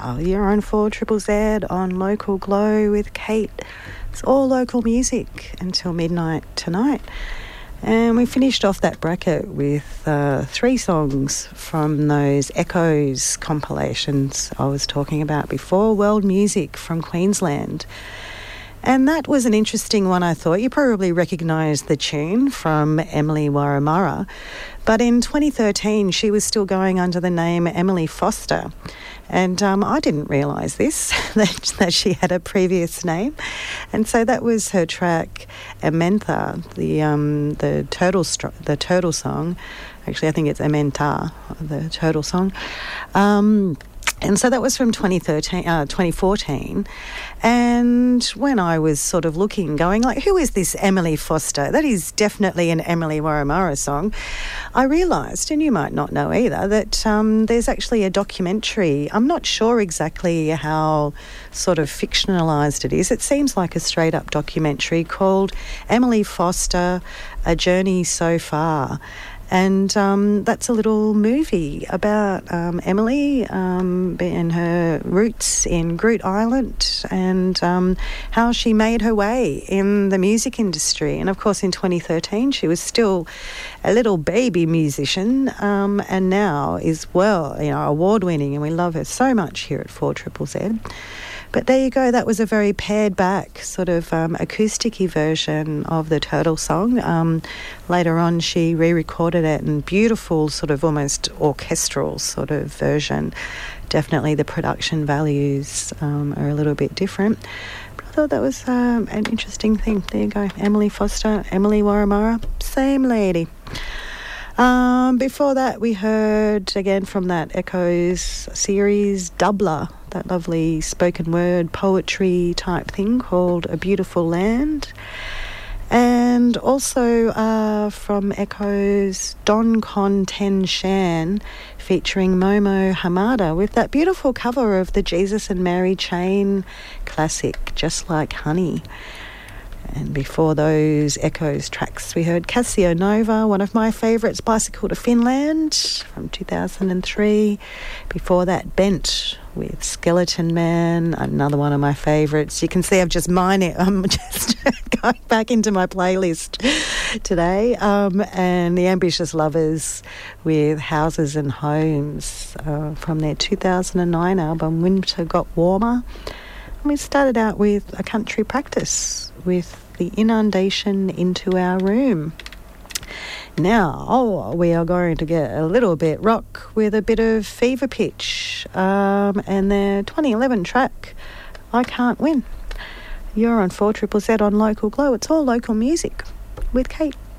You're on 4ZZZ on Local Glow with Kate. It's all local music until midnight tonight. And we finished off that bracket with 3 songs from those Echoes compilations I was talking about before, World Music from Queensland. And that was an interesting one, I thought. You probably recognise the tune from Emily Waramara. But in 2013, she was still going under the name Emily Foster. And I didn't realise this, that she had a previous name. And so that was her track, Amenta, the turtle song. Actually, I think it's Amenta, the turtle song. And so that was from 2014. And when I was sort of looking, going like, who is this Emily Foster? That is definitely an Emily Waramara song. I realised, and you might not know either, that there's actually a documentary. I'm not sure exactly how sort of fictionalised it is. It seems like a straight-up documentary called Emily Foster, A Journey So Far. And that's a little movie about Emily and her roots in Groote Eylandt and how she made her way in the music industry. And, of course, in 2013 she was still a little baby musician and now is, well, award-winning, and we love her so much here at 4ZZZ. But there you go, that was a very pared back sort of acoustic-y version of the Turtle song. Later on she re-recorded it in beautiful sort of almost orchestral sort of version. Definitely the production values are a little bit different. But I thought that was an interesting thing. There you go, Emily Foster, Emily Waramara, same lady. Before that, we heard again from that Echoes series, Doubler, that lovely spoken word poetry type thing called A Beautiful Land. And also from Echoes, Don Con Ten Shan featuring Momo Hamada with that beautiful cover of the Jesus and Mary Chain classic, Just Like Honey. And before those Echoes tracks, we heard Casio Nova, one of my favourites, Bicycle to Finland from 2003. Before that, Bent with Skeleton Man, another one of my favourites. You can see I'm just going back into my playlist today. And The Ambitious Lovers with Houses and Homes from their 2009 album, Winter Got Warmer. And we started out with a country practice with The Inundation Into Our Room. Now we are going to get a little bit rock with a bit of Fever Pitch and their 2011 track, I Can't Win. You're on 4ZZZ on Local Glow. It's all local music with Kate.